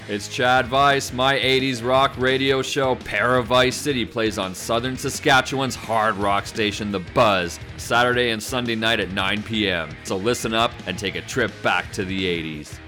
It's Chad Vice. My 80s rock radio show, Paravice City, plays on southern Saskatchewan's hard rock station, The Buzz, Saturday and Sunday night at 9 p.m. So listen up and take a trip back to the 80s.